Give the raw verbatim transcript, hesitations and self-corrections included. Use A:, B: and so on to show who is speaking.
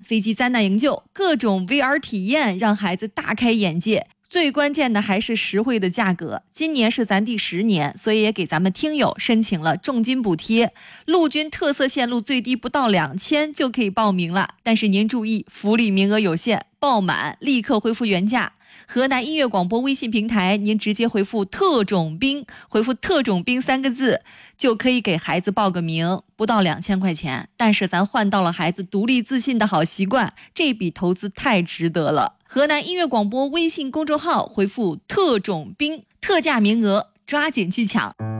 A: 飞机灾难营救，各种 V R 体验，让孩子大开眼界。最关键的还是实惠的价格，今年是咱第十年，所以也给咱们听友申请了重金补贴。陆军特色线路最低不到两千就可以报名了，但是您注意，福利名额有限，报满立刻恢复原价。河南音乐广播微信平台，您直接回复特种兵，回复特种兵三个字，就可以给孩子报个名，不到两千块钱，但是咱换到了孩子独立自信的好习惯，这笔投资太值得了。河南音乐广播微信公众号回复特种兵，特价名额，抓紧去抢。